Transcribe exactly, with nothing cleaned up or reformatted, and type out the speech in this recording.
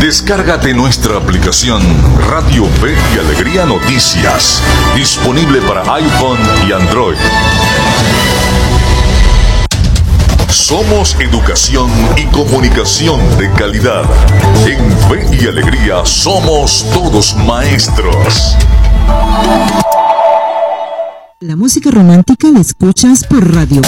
Descárgate nuestra aplicación Radio Fe y Alegría Noticias, disponible para iPhone y Android. Somos educación y comunicación de calidad. En Fe y Alegría somos todos maestros. La música romántica la escuchas por Radio